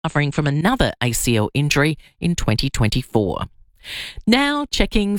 suffering from another ACL injury in 2024. Now checking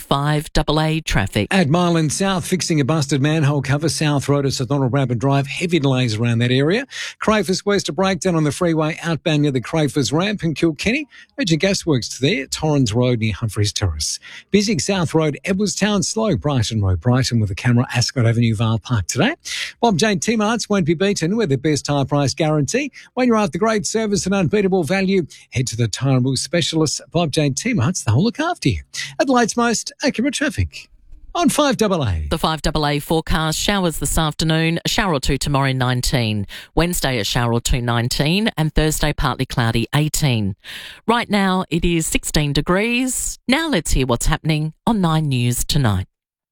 5AA traffic. At Marland South, fixing a busted manhole cover, South Road at St Donald Rabbit Drive. Heavy delays around that area. Crayfus West, a breakdown on the freeway outbound near the Crayfus ramp in Kilkenny. Major gasworks there. Torrens Road near Humphreys Terrace. Busy South Road, Edwardstown, slow Brighton Road, Brighton with the camera, Ascot Avenue, Vale Park today. Bob Jane T-Marts won't be beaten with the best tyre price guarantee. When you're after great service and unbeatable value, head to the Tyre & Wheel specialists. Bob Jane T-Marts, they'll look after you. Adelaide's most accurate traffic on 5AA. The 5AA forecast: showers this afternoon, a shower or two tomorrow 19, Wednesday a shower or two 19, and Thursday partly cloudy 18. Right now it is 16 degrees. Now let's hear what's happening on 9 News tonight.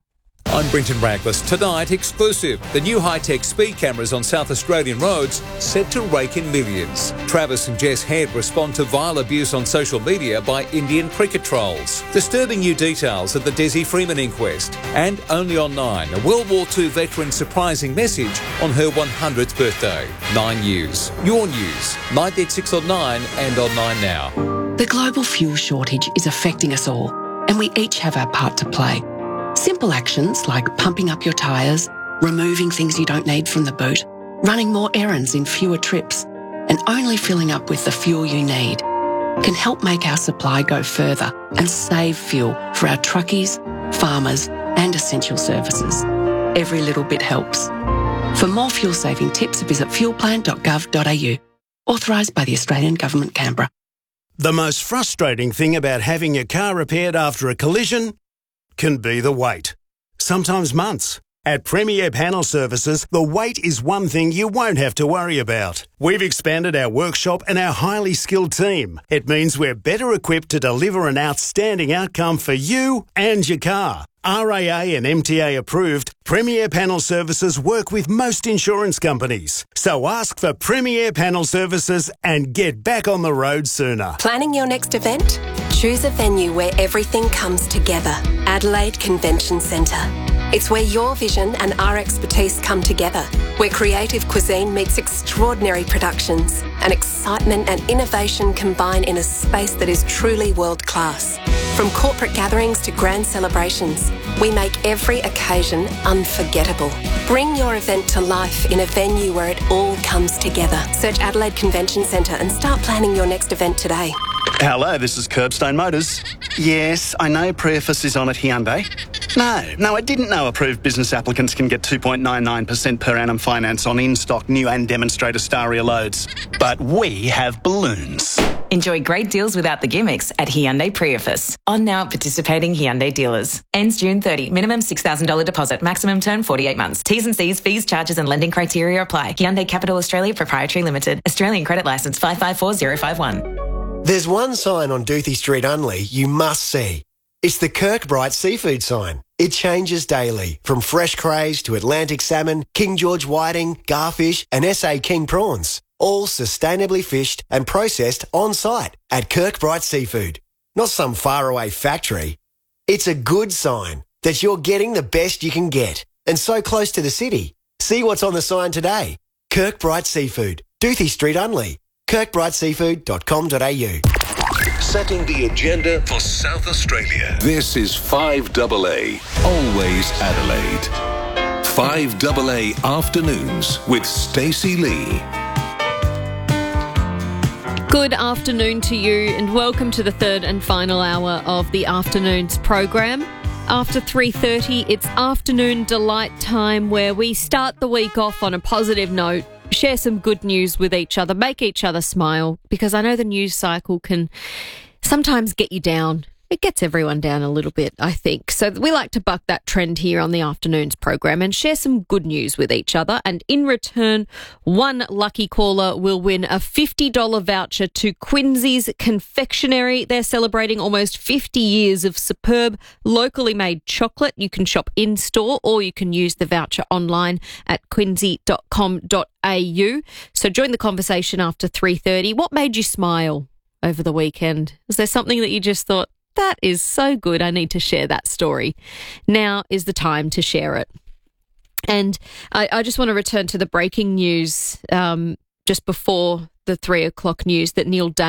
I'm Brenton Raglis. Tonight, exclusive. The new high-tech speed cameras on South Australian roads set to rake in millions. Travis and Jess Head respond to vile abuse on social media by Indian cricket trolls. Disturbing new details of the Desi Freeman inquest. And only on 9, a World War II veteran's surprising message on her 100th birthday. 9 News. Your news. 986 on 9 and on 9 now. The global fuel shortage is affecting us all, and we each have our part to play. Simple actions like pumping up your tyres, removing things you don't need from the boot, running more errands in fewer trips, and only filling up with the fuel you need can help make our supply go further and save fuel for our truckies, farmers, and essential services. Every little bit helps. For more fuel-saving tips, visit fuelplan.gov.au. Authorised by the Australian Government, Canberra. The most frustrating thing about having your car repaired after a collision can be the wait. Sometimes months. At Premier Panel Services, the wait is one thing you won't have to worry about. We've expanded our workshop and our highly skilled team. It means we're better equipped to deliver an outstanding outcome for you and your car. RAA and MTA approved, Premier Panel Services work with most insurance companies. So ask for Premier Panel Services and get back on the road sooner. Planning your next event? Choose a venue where everything comes together. Adelaide Convention Centre. It's where your vision and our expertise come together, where creative cuisine meets extraordinary productions and excitement and innovation combine in a space that is truly world-class. From corporate gatherings to grand celebrations, we make every occasion unforgettable. Bring your event to life in a venue where it all comes together. Search Adelaide Convention Centre and start planning your next event today. Hello, this is Curbstone Motors. Yes, I know Preface is on at Hyundai. No, I didn't know approved business applicants can get 2.99% per annum finance on in-stock new and demonstrator Staria loads. But we have balloons. Enjoy great deals without the gimmicks at Hyundai Preface. On now at participating Hyundai dealers. Ends June 30. Minimum $6,000 deposit. Maximum term 48 months. T's and C's, fees, charges and lending criteria apply. Hyundai Capital Australia Proprietary Limited. Australian credit licence 554051. There's one sign on Doothie Street Unley you must see. It's the Kirkbride seafood sign. It changes daily, from fresh crays to Atlantic salmon, King George whiting, garfish and SA King prawns. All sustainably fished and processed on site at Kirkbride Seafood. Not some faraway factory. It's a good sign that you're getting the best you can get and so close to the city. See what's on the sign today. Kirkbride Seafood, Doothie Street Unley, kirkbrideseafood.com.au. Setting the agenda for South Australia. This is 5AA, always Adelaide. 5AA Afternoons with Stacey Lee. Good afternoon to you and welcome to the third and final hour of the afternoons program. After 3:30, it's afternoon delight time where we start the week off on a positive note, share some good news with each other, make each other smile, because I know the news cycle can sometimes get you down. It gets everyone down a little bit, I think. So we like to buck that trend here on the afternoons program and share some good news with each other. And in return, one lucky caller will win a $50 voucher to Quincy's Confectionery. They're celebrating almost 50 years of superb locally made chocolate. You can shop in-store or you can use the voucher online at quincy.com.au. So join the conversation after 3:30. What made you smile over the weekend? Was there something that you just thought, that is so good, I need to share that story? Now is the time to share it. And I just want to return to the breaking news just before the 3 o'clock news that Neil